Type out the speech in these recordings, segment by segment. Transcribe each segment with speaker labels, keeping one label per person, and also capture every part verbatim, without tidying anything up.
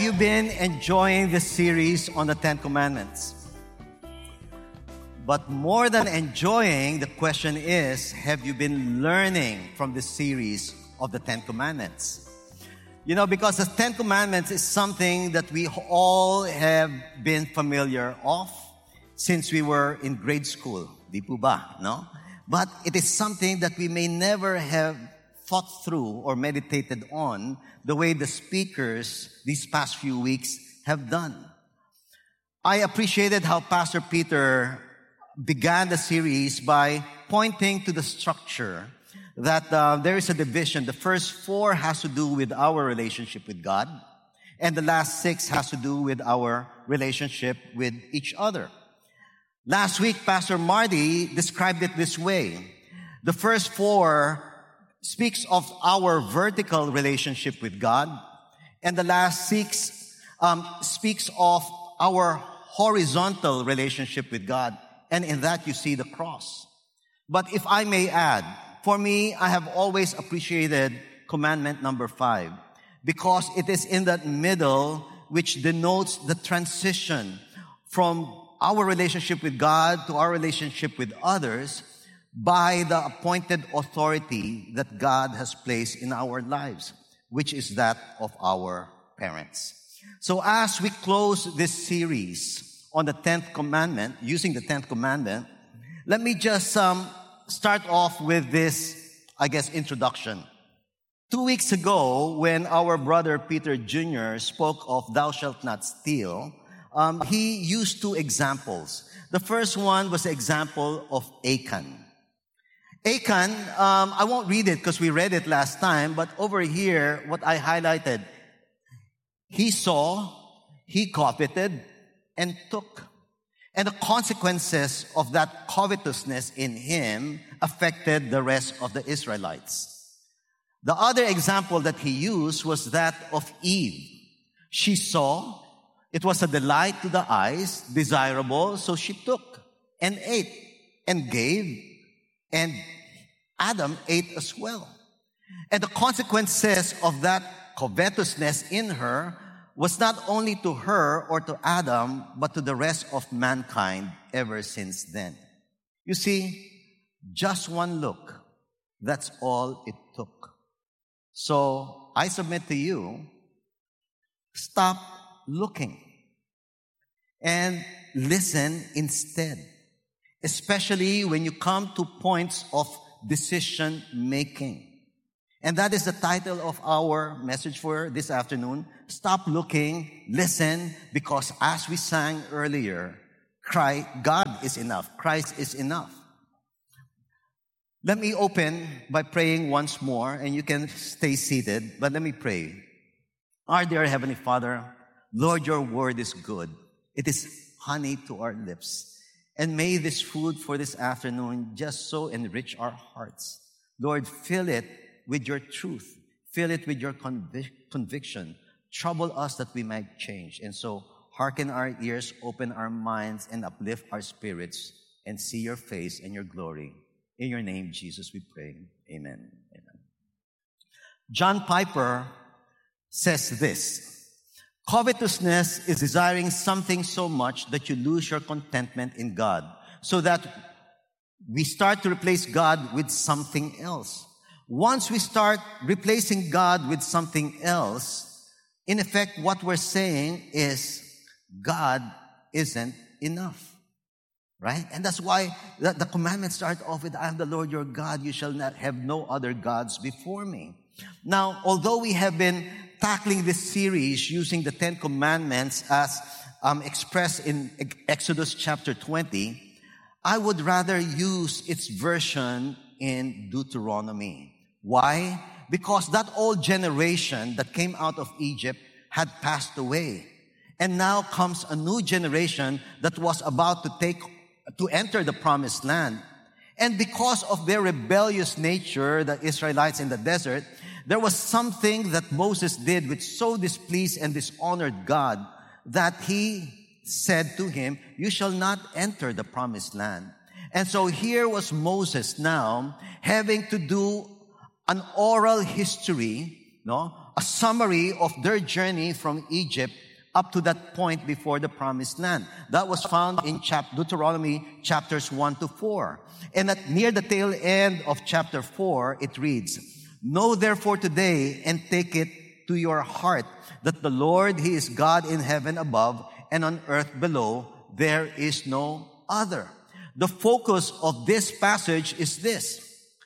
Speaker 1: You've been enjoying this series on the Ten Commandments. But more than enjoying, the question is, have you been learning from this series of the Ten Commandments? You know, because the Ten Commandments is something that we all have been familiar of since we were in grade school. Di po ba, no? But it is something that we may never have thought through or meditated on the way the speakers these past few weeks have done. I appreciated how Pastor Peter began the series by pointing to the structure that uh, there is a division. The first four has to do with our relationship with God, and the last six has to do with our relationship with each other. Last week, Pastor Marty described it this way. The first four speaks of our vertical relationship with God, and the last six um, speaks of our horizontal relationship with God, and in that you see the cross. But if I may add, for me, I have always appreciated commandment number five, because it is in that middle which denotes the transition from our relationship with God to our relationship with others by the appointed authority that God has placed in our lives, which is that of our parents. So as we close this series on the tenth commandment, using the tenth commandment, let me just um, start off with this, I guess, introduction. Two weeks ago, when our brother Peter Junior spoke of thou shalt not steal, um, he used two examples. The first one was the example of Achan. Achan, um, I won't read it because we read it last time, but over here, what I highlighted, he saw, he coveted, and took. And the consequences of that covetousness in him affected the rest of the Israelites. The other example that he used was that of Eve. She saw, it was a delight to the eyes, desirable, so she took and ate and gave. And Adam ate as well. And the consequences of that covetousness in her was not only to her or to Adam, but to the rest of mankind ever since then. You see, just one look, that's all it took. So I submit to you, stop looking and listen instead. Especially when you come to points of decision making. And that is the title of our message for this afternoon. Stop looking, listen, because as we sang earlier, cry, God is enough. Christ is enough. Let me open by praying once more, and you can stay seated, but let me pray. Our dear Heavenly Father, Lord, your word is good. It is honey to our lips. And may this food for this afternoon just so enrich our hearts. Lord, fill it with your truth. Fill it with your convic- conviction. Trouble us that we might change. And so hearken our ears, open our minds, and uplift our spirits and see your face and your glory. In your name, Jesus, we pray. Amen. Amen. John Piper says this: covetousness is desiring something so much that you lose your contentment in God, so that we start to replace God with something else. Once we start replacing God with something else, in effect, what we're saying is God isn't enough, right? And that's why the, the commandments start off with, I am the Lord your God, you shall not have no other gods before me. Now, although we have been tackling this series using the Ten Commandments as um, expressed in Exodus chapter twenty, I would rather use its version in Deuteronomy. Why? Because that old generation that came out of Egypt had passed away. And now comes a new generation that was about to take, to enter the promised land. And because of their rebellious nature, the Israelites in the desert, there was something that Moses did which so displeased and dishonored God that he said to him, you shall not enter the promised land. And so here was Moses now having to do an oral history, no, a summary of their journey from Egypt up to that point before the promised land. That was found in chap- Deuteronomy chapters one to four. And at near the tail end of chapter four, it reads, "Know therefore today and take it to your heart that the Lord, He is God in heaven above and on earth below. There is no other." The focus of this passage is this: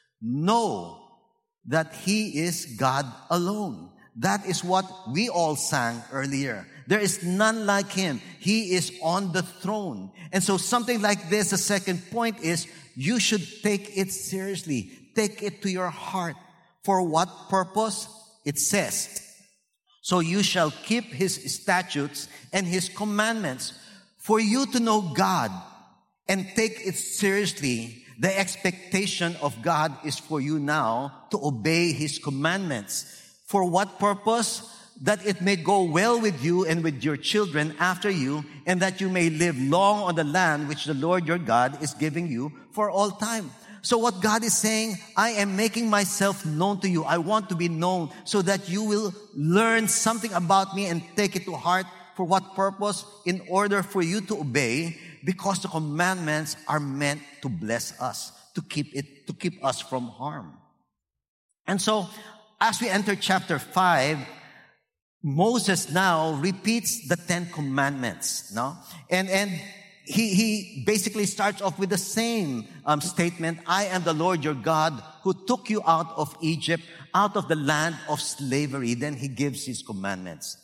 Speaker 1: know that He is God alone. That is what we all sang earlier. There is none like Him. He is on the throne. And so something like this, the second point is, you should take it seriously. Take it to your heart. For what purpose? It says, "So you shall keep His statutes and His commandments." For you to know God and take it seriously, the expectation of God is for you now to obey His commandments. For what purpose? That it may go well with you and with your children after you, and that you may live long on the land which the Lord your God is giving you for all time. So what God is saying, I am making myself known to you. I want to be known so that you will learn something about me and take it to heart. For what purpose? In order for you to obey, because the commandments are meant to bless us, to keep it, to keep us from harm. And so, as we enter chapter five, Moses now repeats the Ten Commandments, no? And, and he, he basically starts off with the same um, statement, "I am the Lord your God who took you out of Egypt, out of the land of slavery." Then he gives his commandments.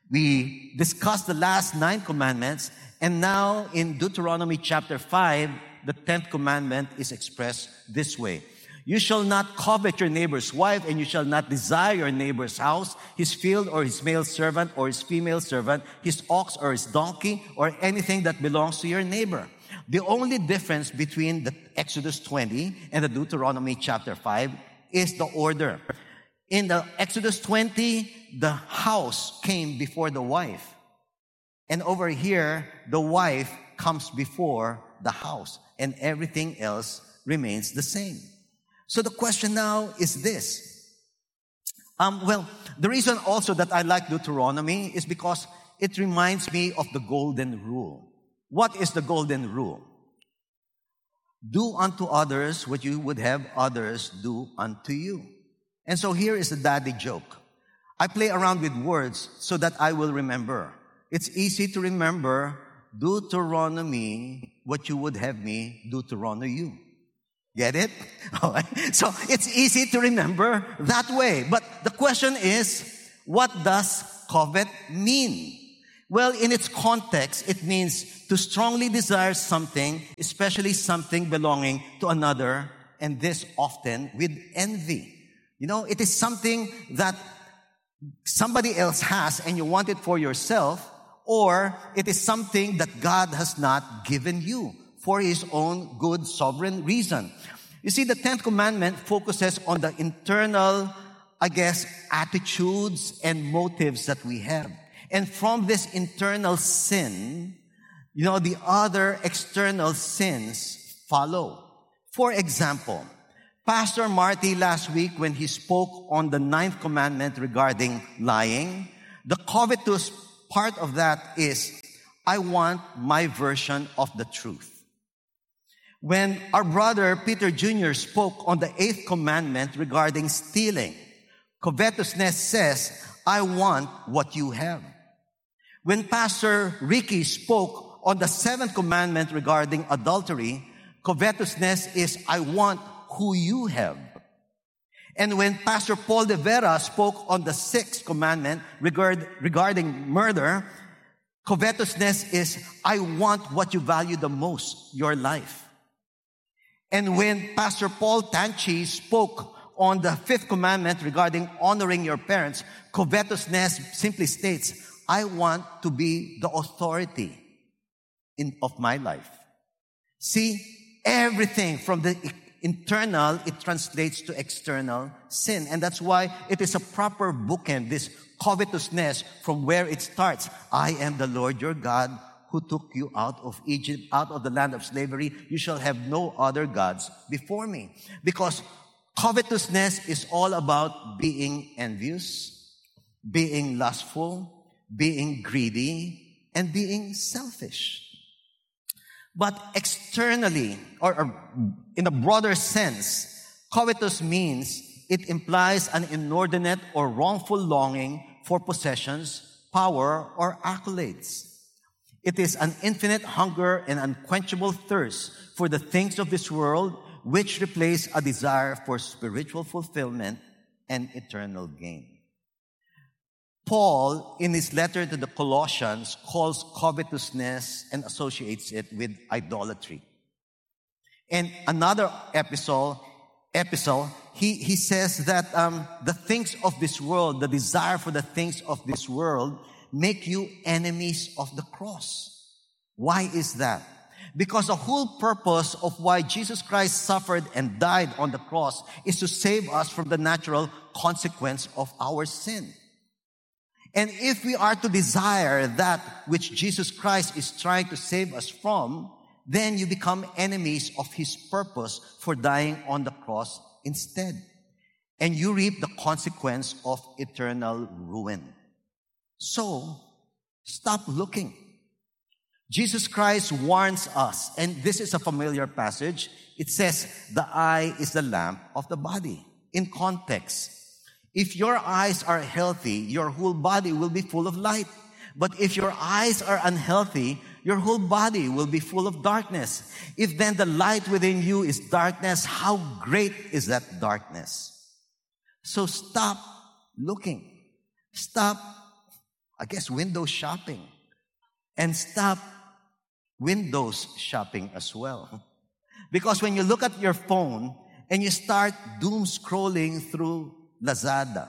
Speaker 1: We discussed the last nine commandments, and now in Deuteronomy chapter five, the tenth commandment is expressed this way: "You shall not covet your neighbor's wife, and you shall not desire your neighbor's house, his field, or his male servant, or his female servant, his ox, or his donkey, or anything that belongs to your neighbor." The only difference between the Exodus twenty and the Deuteronomy chapter five is the order. In the Exodus twenty, the house came before the wife. And over here, the wife comes before the house, and everything else remains the same. So the question now is this. Um, well, the reason also that I like Deuteronomy is because it reminds me of the golden rule. What is the golden rule? Do unto others what you would have others do unto you. And so here is the daddy joke. I play around with words so that I will remember. It's easy to remember, Deuteronomy, what you would have me do to honor you. Get it? All right. So it's easy to remember that way. But the question is, what does covet mean? Well, in its context, it means to strongly desire something, especially something belonging to another, and this often with envy. You know, it is something that somebody else has and you want it for yourself, or it is something that God has not given you for His own good sovereign reason. You see, the tenth commandment focuses on the internal, I guess, attitudes and motives that we have. And from this internal sin, you know, the other external sins follow. For example, Pastor Marty last week, when he spoke on the ninth commandment regarding lying, the covetous part of that is, I want my version of the truth. When our brother Peter Junior spoke on the eighth commandment regarding stealing, covetousness says, I want what you have. When Pastor Ricky spoke on the seventh commandment regarding adultery, covetousness is, I want who you have. And when Pastor Paul de Vera spoke on the sixth commandment regard, regarding murder, covetousness is, I want what you value the most, your life. And when Pastor Paul Tanchi spoke on the fifth commandment regarding honoring your parents, covetousness simply states, I want to be the authority in, of my life. See, everything from the internal, it translates to external sin. And that's why it is a proper bookend, this covetousness from where it starts. I am the Lord your God who took you out of Egypt, out of the land of slavery. You shall have no other gods before me. Because covetousness is all about being envious, being lustful, being greedy, and being selfish. But externally, or, or in a broader sense, covetous means it implies an inordinate or wrongful longing for possessions, power, or accolades. It is an infinite hunger and unquenchable thirst for the things of this world, which replace a desire for spiritual fulfillment and eternal gain. Paul, in his letter to the Colossians, calls covetousness and associates it with idolatry. In another epistle, epistle he, he says that um, the things of this world, the desire for the things of this world, make you enemies of the cross. Why is that? Because the whole purpose of why Jesus Christ suffered and died on the cross is to save us from the natural consequence of our sin. And if we are to desire that which Jesus Christ is trying to save us from, then you become enemies of His purpose for dying on the cross instead. And you reap the consequence of eternal ruin. So, stop looking. Jesus Christ warns us, and this is a familiar passage. It says, the eye is the lamp of the body. In context, if your eyes are healthy, your whole body will be full of light. But if your eyes are unhealthy, your whole body will be full of darkness. If then the light within you is darkness, how great is that darkness? So stop looking. Stop, I guess, window shopping. And stop Windows shopping as well. Because when you look at your phone and you start doom scrolling through Lazada,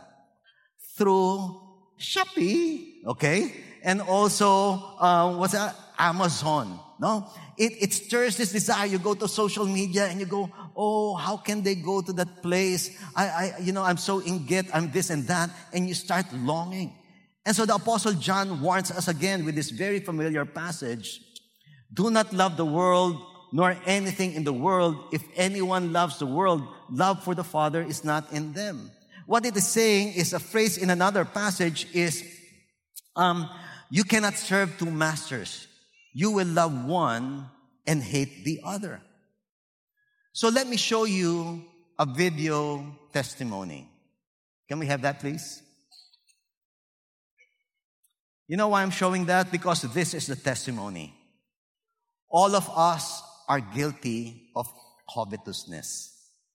Speaker 1: through Shopee, okay, and also um, what's that? Amazon. No, it it stirs this desire. You go to social media and you go, oh, how can they go to that place? I, I, you know, I'm so in debt. I'm this and that, and you start longing. And so the Apostle John warns us again with this very familiar passage: do not love the world nor anything in the world. If anyone loves the world, love for the Father is not in them. What it is saying is a phrase in another passage is, um, you cannot serve two masters. You will love one and hate the other. So let me show you a video testimony. Can we have that, please? You know why I'm showing that? Because this is the testimony. All of us are guilty of covetousness.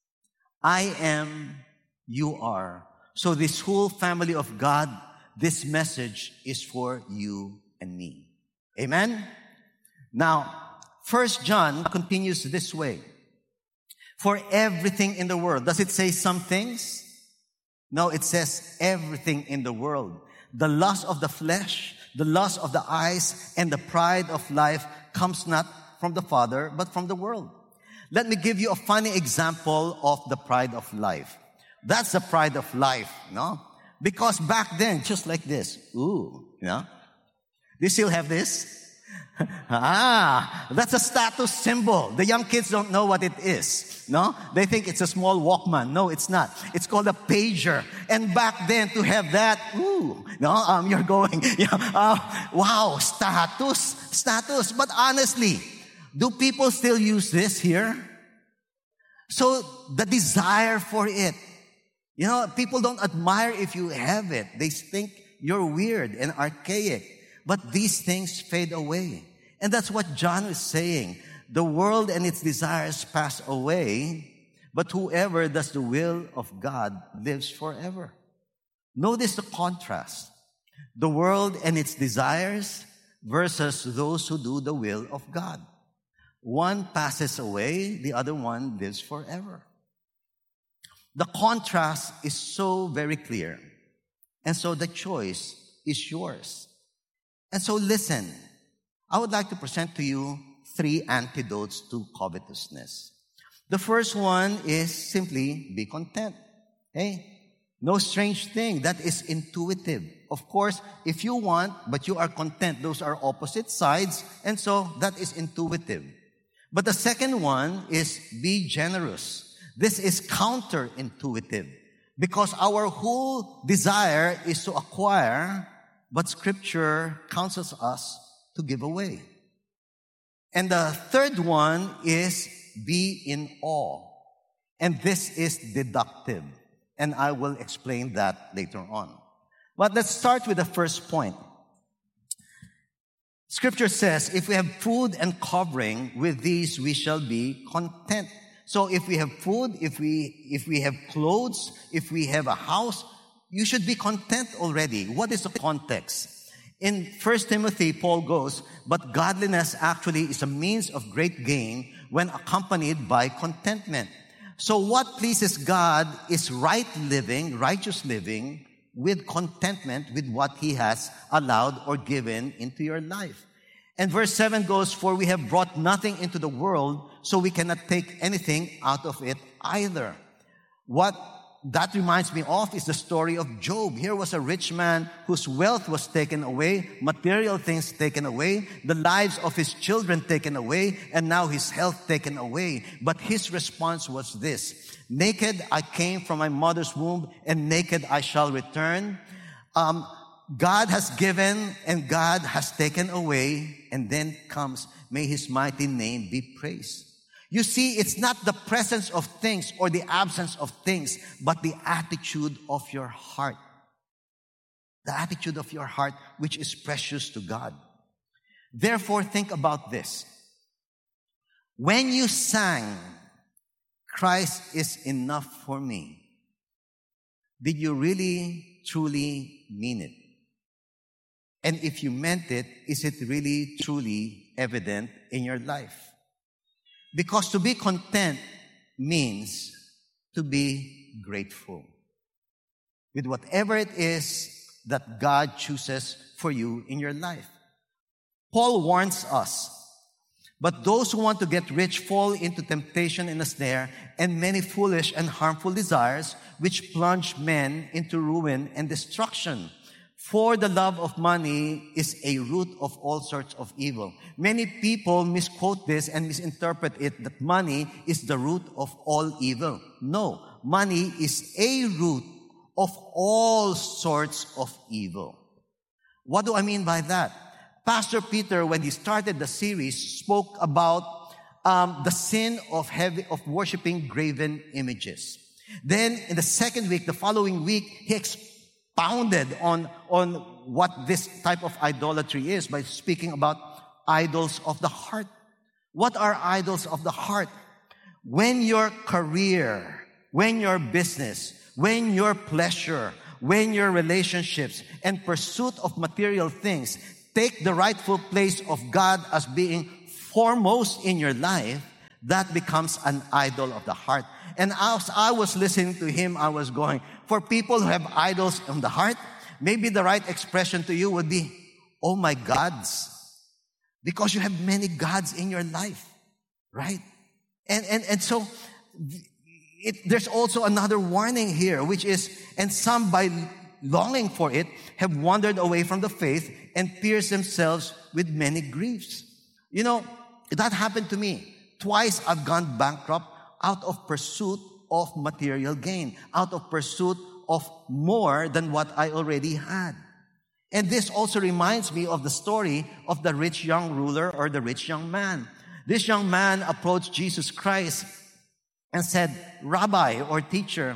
Speaker 1: I am, you are. So this whole family of God, this message is for you and me. Amen? Now, First John continues this way. For everything in the world. Does it say some things? No, it says everything in the world. The lust of the flesh, the lust of the eyes, and the pride of life comes not from the Father, but from the world. Let me give you a funny example of the pride of life. That's the pride of life, no? Because back then, just like this, ooh, you know? Do you still have this? ah, that's a status symbol. The young kids don't know what it is, no? They think it's a small Walkman. No, it's not. It's called a pager. And back then, to have that, ooh, no, um, you're going, you know, uh, wow, status, status. But honestly, do people still use this here? So the desire for it, you know, people don't admire if you have it. They think you're weird and archaic. But these things fade away. And that's what John is saying. The world and its desires pass away, but whoever does the will of God lives forever. Notice the contrast. The world and its desires versus those who do the will of God. One passes away, the other one lives forever. The contrast is so very clear. And so the choice is yours. And so listen, I would like to present to you three antidotes to covetousness. The first one is simply be content. Hey, no strange thing. That is intuitive. Of course, if you want, but you are content, those are opposite sides. And so that is intuitive. But the second one is be generous. This is counterintuitive. Because our whole desire is to acquire, but Scripture counsels us to give away. And the third one is be in awe. And this is deductive. And I will explain that later on. But let's start with the first point. Scripture says, if we have food and covering, with these we shall be content. So if we have food, if we, if we have clothes, if we have a house, you should be content already. What is the context? In First Timothy, Paul goes, but godliness actually is a means of great gain when accompanied by contentment. So what pleases God is right living, righteous living, with contentment with what He has allowed or given into your life. And verse seven goes, for we have brought nothing into the world, so we cannot take anything out of it either. What that reminds me of is the story of Job. Here was a rich man whose wealth was taken away, material things taken away, the lives of his children taken away, and now his health taken away. But his response was this: naked I came from my mother's womb, and naked I shall return. Um, God has given and God has taken away, and then comes, may His mighty name be praised. You see, it's not the presence of things or the absence of things, but the attitude of your heart. The attitude of your heart, which is precious to God. Therefore, think about this. When you sang, Christ is enough for me, did you really, truly mean it? And if you meant it, is it really, truly evident in your life? Because to be content means to be grateful with whatever it is that God chooses for you in your life. Paul warns us, but those who want to get rich fall into temptation and a snare and many foolish and harmful desires, which plunge men into ruin and destruction. For the love of money is a root of all sorts of evil. Many people misquote this and misinterpret it that money is the root of all evil. No, money is a root of all sorts of evil. What do I mean by that? Pastor Peter, when he started the series, spoke about um, the sin of heavy, of worshiping graven images. Then in the second week, the following week, he explained Founded on, on what this type of idolatry is by speaking about idols of the heart. What are idols of the heart? When your career, when your business, when your pleasure, when your relationships and pursuit of material things take the rightful place of God as being foremost in your life, that becomes an idol of the heart. And as I was listening to him, I was going, for people who have idols in the heart, maybe the right expression to you would be, oh my gods. Because you have many gods in your life, right? And, and, and so, it, there's also another warning here, which is, and some by longing for it have wandered away from the faith and pierced themselves with many griefs. You know, that happened to me. Twice I've gone bankrupt out of pursuit of material gain, out of pursuit of more than what I already had. And this also reminds me of the story of the rich young ruler or the rich young man. This young man approached Jesus Christ and said, Rabbi or teacher,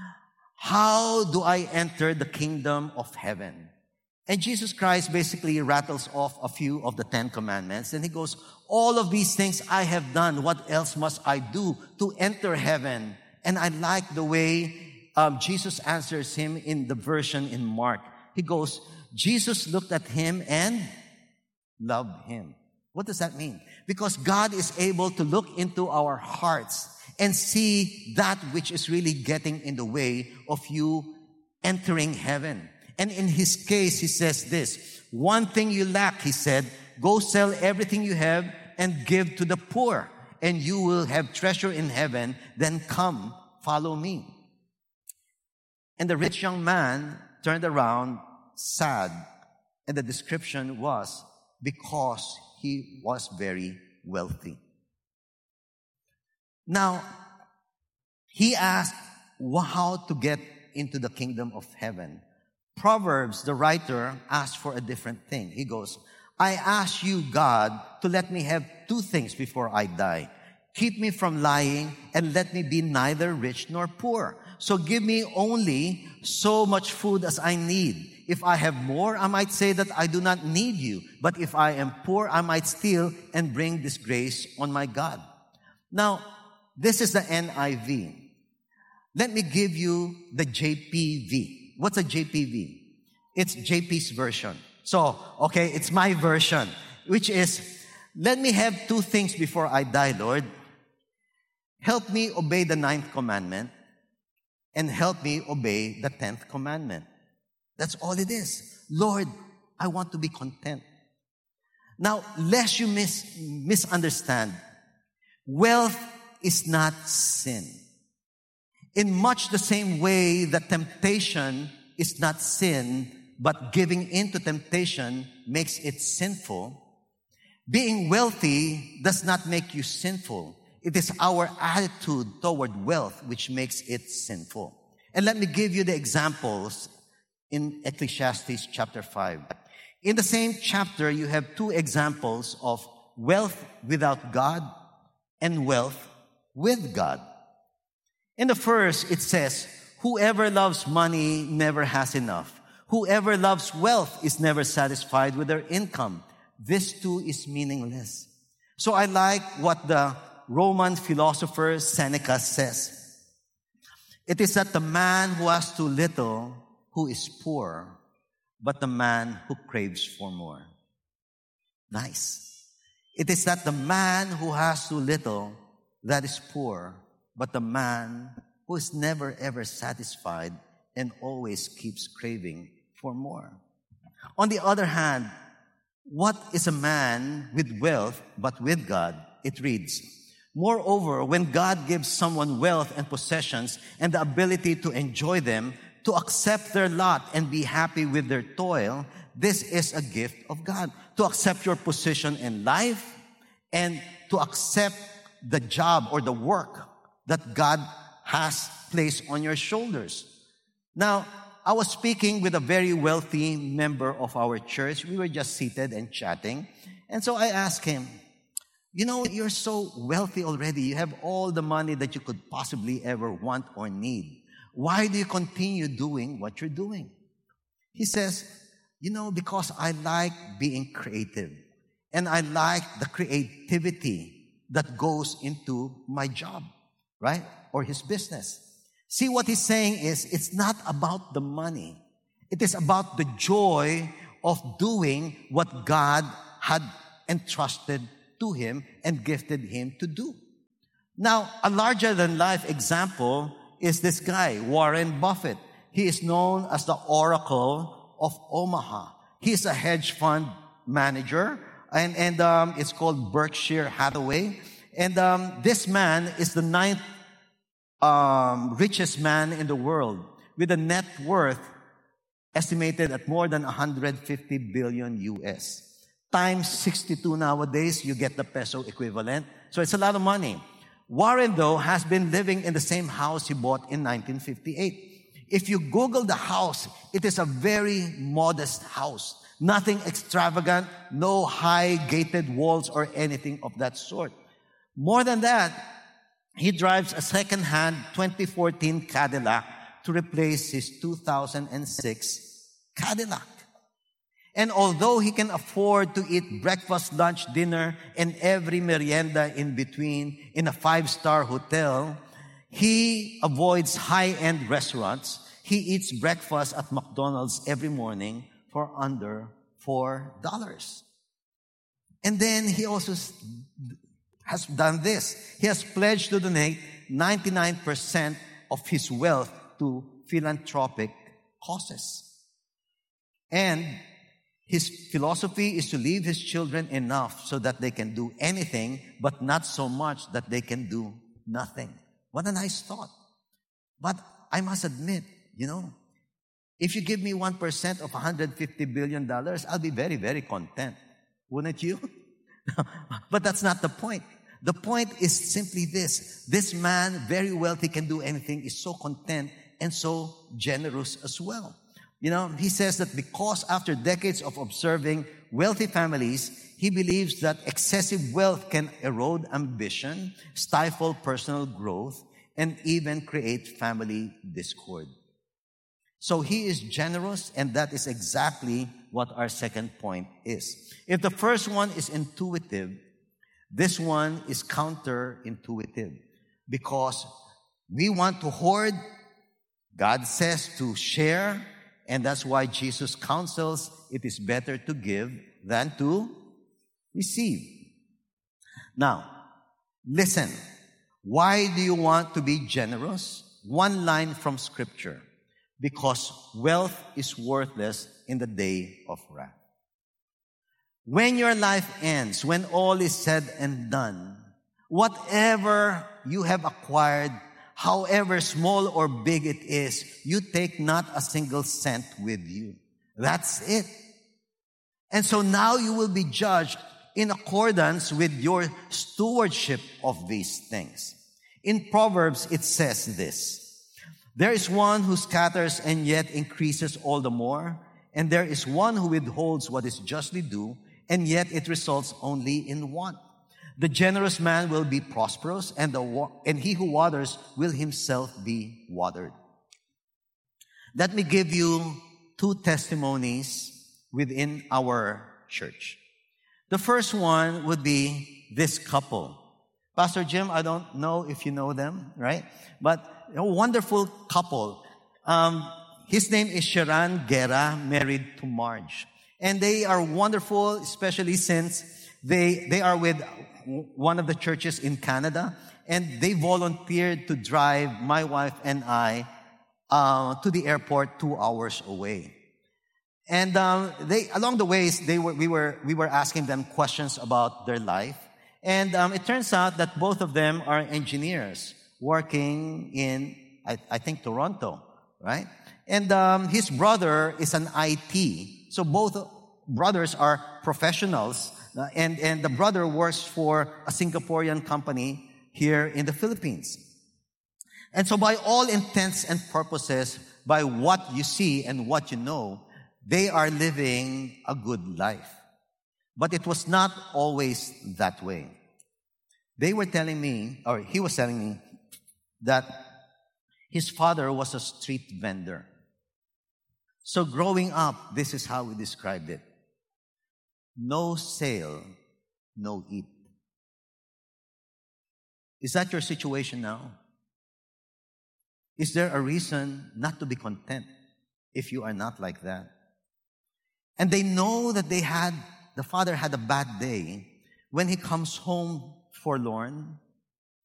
Speaker 1: how do I enter the kingdom of heaven? And Jesus Christ basically rattles off a few of the Ten Commandments. And he goes, all of these things I have done. What else must I do to enter heaven? And I like the way um, Jesus answers him in the version in Mark. He goes, Jesus looked at him and loved him. What does that mean? Because God is able to look into our hearts and see that which is really getting in the way of you entering heaven. And in his case, he says this, one thing you lack, he said, go sell everything you have and give to the poor, and you will have treasure in heaven. Then come, follow me. And the rich young man turned around sad, and the description was because he was very wealthy. Now, he asked how to get into the kingdom of heaven. Proverbs, the writer, asked for a different thing. He goes, I ask you, God, to let me have two things before I die. Keep me from lying and let me be neither rich nor poor. So give me only so much food as I need. If I have more, I might say that I do not need you. But if I am poor, I might steal and bring disgrace on my God. Now, this is the N I V. Let me give you the J P V. What's a J P V? It's J P's version. So, okay, it's my version, which is, let me have two things before I die, Lord. Help me obey the ninth commandment and help me obey the tenth commandment. That's all it is. Lord, I want to be content. Now, lest you mis- misunderstand, wealth is not sin. In much the same way that temptation is not sin, but giving in to temptation makes it sinful, being wealthy does not make you sinful. It is our attitude toward wealth which makes it sinful. And let me give you the examples in Ecclesiastes chapter five. In the same chapter, you have two examples of wealth without God and wealth with God. In the first, it says, whoever loves money never has enough. Whoever loves wealth is never satisfied with their income. This too is meaningless. So I like what the Roman philosopher Seneca says. It is not the man who has too little who is poor, but the man who craves for more. Nice. It is not the man who has too little that is poor, but the man who is never ever satisfied and always keeps craving for more. On the other hand, what is a man with wealth but with God? It reads, moreover, when God gives someone wealth and possessions and the ability to enjoy them, to accept their lot and be happy with their toil, this is a gift of God. To accept your position in life and to accept the job or the work that God has placed on your shoulders. Now, I was speaking with a very wealthy member of our church. We were just seated and chatting. And so I asked him, you know, you're so wealthy already. You have all the money that you could possibly ever want or need. Why do you continue doing what you're doing? He says, you know, because I like being creative. And I like the creativity that goes into my job, right? Or his business. See, what he's saying is, it's not about the money. It is about the joy of doing what God had entrusted to him and gifted him to do. Now, a larger-than-life example is this guy, Warren Buffett. He is known as the Oracle of Omaha. He is a hedge fund manager, and, and um, it's called Berkshire Hathaway. And um, this man is the ninth um, richest man in the world, with a net worth estimated at more than one hundred fifty billion U S. Times sixty-two nowadays, you get the peso equivalent. So it's a lot of money. Warren, though, has been living in the same house he bought in nineteen fifty-eight. If you Google the house, it is a very modest house. Nothing extravagant, no high gated walls or anything of that sort. More than that, he drives a second-hand twenty fourteen Cadillac to replace his two thousand six Cadillac. And although he can afford to eat breakfast, lunch, dinner, and every merienda in between in a five-star hotel, he avoids high-end restaurants. He eats breakfast at McDonald's every morning for under four dollars. And then he also has done this. He has pledged to donate ninety-nine percent of his wealth to philanthropic causes. And his philosophy is to leave his children enough so that they can do anything, but not so much that they can do nothing. What a nice thought. But I must admit, you know, if you give me one percent of one hundred fifty billion dollars, I'll be very, very content. Wouldn't you? But that's not the point. The point is simply this. This man, very wealthy, can do anything, is so content, and so generous as well. You know, he says that because after decades of observing wealthy families, he believes that excessive wealth can erode ambition, stifle personal growth, and even create family discord. So he is generous, and that is exactly what our second point is. If the first one is intuitive, this one is counterintuitive, because we want to hoard. God says to share, and that's why Jesus counsels it is better to give than to receive. Now, listen. Why do you want to be generous? One line from Scripture. Because wealth is worthless in the day of wrath. When your life ends, when all is said and done, whatever you have acquired, however small or big it is, you take not a single cent with you. That's it. And so now you will be judged in accordance with your stewardship of these things. In Proverbs, it says this: there is one who scatters and yet increases all the more, and there is one who withholds what is justly due, and yet it results only in want. The generous man will be prosperous, and the wa- and he who waters will himself be watered. Let me give you two testimonies within our church. The first one would be this couple. Pastor Jim, I don't know if you know them, right? But a wonderful couple. Um, his name is Sharon Guerra, married to Marge. And they are wonderful, especially since they, they are with one of the churches in Canada. And they volunteered to drive my wife and I uh, to the airport two hours away. And um, they, along the ways, they were, we were, we were asking them questions about their life. And um, it turns out that both of them are engineers working in, I, I think, Toronto, right? And um, his brother is an I T. So both brothers are professionals, uh, and and the brother works for a Singaporean company here in the Philippines. And so, by all intents and purposes, by what you see and what you know, they are living a good life. But it was not always that way. They were telling me, or he was telling me, that his father was a street vendor. So growing up, this is how we described it: no sale, no eat. Is that your situation now? Is there a reason not to be content if you are not like that? And they know that they had, the father had a bad day when he comes home forlorn,